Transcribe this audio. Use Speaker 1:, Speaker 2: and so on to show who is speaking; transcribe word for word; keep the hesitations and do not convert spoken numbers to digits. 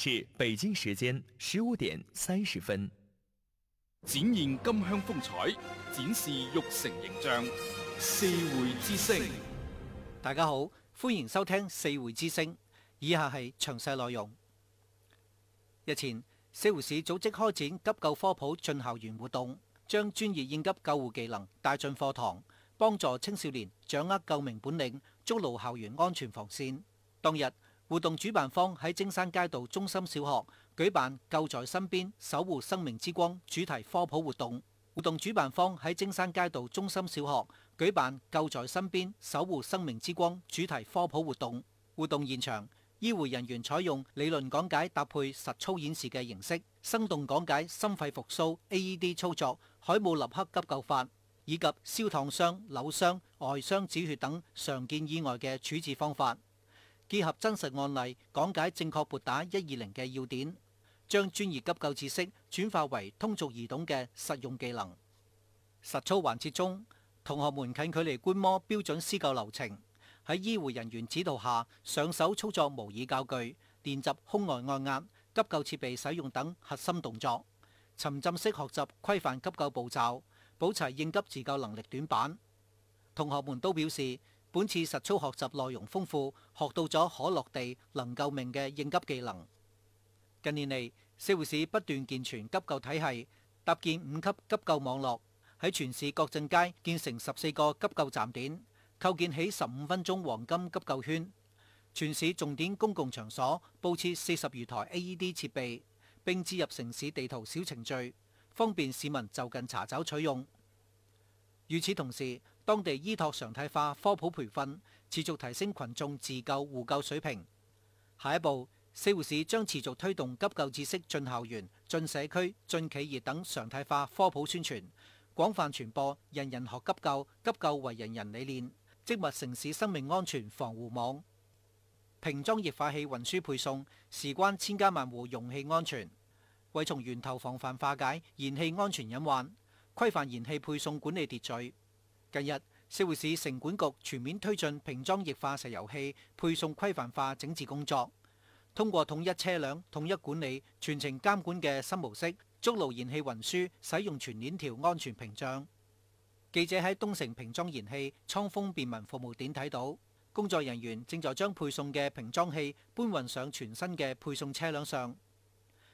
Speaker 1: 是北京時間十五點三十分。
Speaker 2: 展現金鄉風采，展示玉成形象。四會之聲，
Speaker 3: 大家好，歡迎收聽四會之聲。以下係詳細內容。日前，四會市組織開展急救科普進校園活動，將專業應急救護技能帶進課堂，幫助青少年掌握救命本領，築牢校園安全防線。當日，活動主辦方喺精山街道中心小學舉辦救在身邊守護生命之光主題科普活動。活動主辦方喺精山街道中心小學舉辦救在身邊守護生命之光主題科普活動。活動現場，醫護人員採用理論講解搭配實操演示嘅形式，生動講解心肺復甦 A E D 操作、海姆立克急救法以及燒燙傷、扭傷、外傷止血等常見意外嘅處置方法。結合真實案例，講解正確撥打一二零嘅要點，將專業急救知識轉化為通俗易懂嘅實用技能。實操環節中，同學們近距離觀摩標準施救流程，喺醫護人員指導下上手操作模擬教具，練習胸外按壓、急救設備使用等核心動作，沉浸式學習規範急救步驟，補齊應急自救能力短板。同學們都表示，本次實操學習內容豐富，學到咗可落地、能救命嘅應急技能。近年嚟，四會市不斷健全急救體系，搭建五級急救網絡，喺全市各鎮街建成十四個急救站點，構建起十五分鐘黃金急救圈。全市重點公共場所佈設四十餘台 A E D 設備，並置入城市地圖小程序，方便市民就近查找取用。與此同時，當地依託常態化科普培訓，持續提升群眾自救互救水平。下一步，四會市將持續推動急救知識進校園、進社區、進企業等常態化科普宣傳，廣泛傳播人人學急救、急救為人人理念，織密城市生命安全防護網。瓶裝液化氣運輸配送，事關千家萬戶用氣安全，為從源頭防範化解燃氣安全隱患，規範燃氣配送管理秩序。近日，四會市城管局全面推進瓶裝液化石油氣配送規範化整治工作，通過統一車輛、統一管理、全程監管嘅新模式，築牢燃氣運輸使用全鏈條安全屏障。記者喺東城瓶裝燃氣倉豐便民服務點睇到，工作人員正在將配送嘅瓶裝氣搬運上全新嘅配送車輛上，